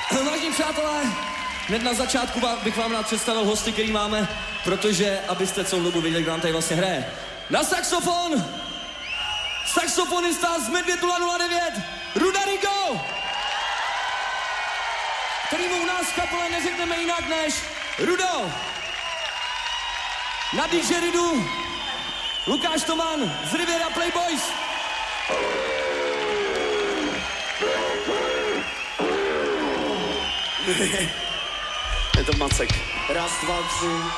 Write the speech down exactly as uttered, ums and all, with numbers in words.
Vážení přátelé, hned na začátku bych vám rád představil hosty, který máme, protože abyste celou dobu věděli, kdo nám tady vlastně hraje. Na saxofon, saxofonista z Medvěd nula nula devět, Ruda Rigo, kterýmu u nás v kapele neřekneme jinak než Rudo. Na didžeridu Lukáš Toman z Riviera Playboys. Je to Macek. Raz, dva, tři.